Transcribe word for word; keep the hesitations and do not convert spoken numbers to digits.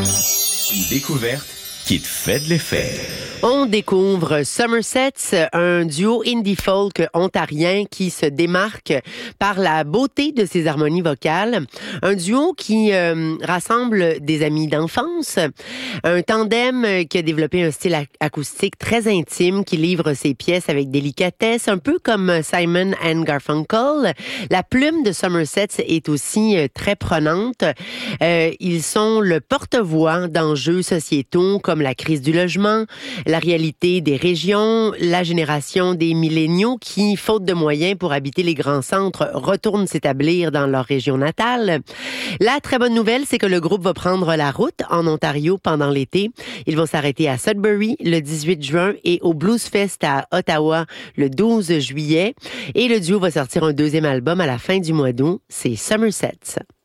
Une découverte qui te fait de l'effet. On découvre Somersets, un duo indie folk ontarien qui se démarque par la beauté de ses harmonies vocales. Un duo qui euh, rassemble des amis d'enfance. Un tandem qui a développé un style acoustique très intime qui livre ses pièces avec délicatesse, un peu comme Simon and Garfunkel. La plume de Somersets est aussi euh, très prenante. Euh, ils sont le porte-voix d'enjeux sociétaux comme la crise du logement, la réalité des régions, la génération des milléniaux qui, faute de moyens pour habiter les grands centres, retournent s'établir dans leur région natale. La très bonne nouvelle, c'est que le groupe va prendre la route en Ontario pendant l'été. Ils vont s'arrêter à Sudbury le dix-huit juin et au Blues Fest à Ottawa le douze juillet. Et le duo va sortir un deuxième album à la fin du mois d'août. C'est Somersets.